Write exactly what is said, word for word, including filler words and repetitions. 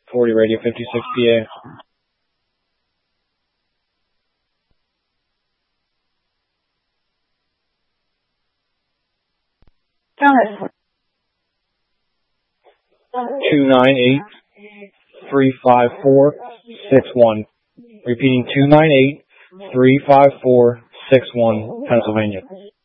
forty Radio fifty-six P A. Two nine eight three five four six one. Repeating two nine eight three five four six one, Pennsylvania.